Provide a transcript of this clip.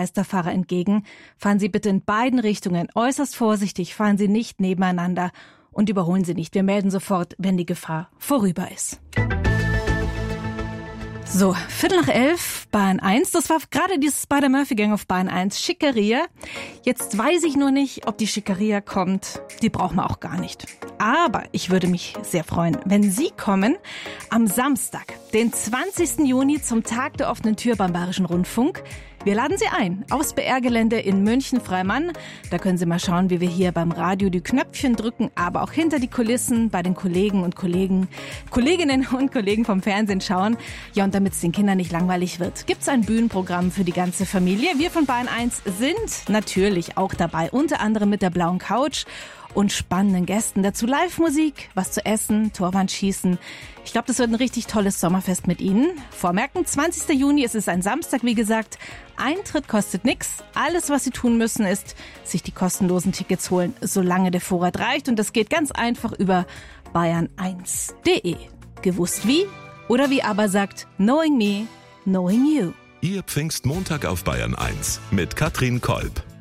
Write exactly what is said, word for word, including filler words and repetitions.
Geisterfahrer entgegen. Fahren Sie bitte in beiden Richtungen äußerst vorsichtig, fahren Sie nicht nebeneinander und überholen Sie nicht. Wir melden sofort, wenn die Gefahr vorüber ist. So, Viertel nach elf, Bahn eins. Das war gerade die Spider-Murphy-Gang auf Bahn eins. Schickeria. Jetzt weiß ich nur nicht, ob die Schickeria kommt. Die brauchen wir auch gar nicht. Aber ich würde mich sehr freuen, wenn Sie kommen am Samstag, den zwanzigsten Juni, zum Tag der offenen Tür beim Bayerischen Rundfunk. Wir laden Sie ein aufs B R-Gelände in München-Freimann. Da können Sie mal schauen, wie wir hier beim Radio die Knöpfchen drücken, aber auch hinter die Kulissen bei den Kollegen und Kollegen, Kolleginnen und Kollegen vom Fernsehen schauen. Ja, und damit es den Kindern nicht langweilig wird, gibt's ein Bühnenprogramm für die ganze Familie. Wir von Bayern eins sind natürlich auch dabei, unter anderem mit der blauen Couch und spannenden Gästen. Dazu Live-Musik, was zu essen, Torwandschießen. Ich glaube, das wird ein richtig tolles Sommerfest mit Ihnen. Vormerken, zwanzigsten Juni, es ist ein Samstag, wie gesagt. Eintritt kostet nichts. Alles, was Sie tun müssen, ist, sich die kostenlosen Tickets holen, solange der Vorrat reicht. Und das geht ganz einfach über bayern eins punkt de. Gewusst wie? Oder wie aber sagt, knowing me, knowing you. Ihr Pfingstmontag auf Bayern eins mit Katrin Kolb.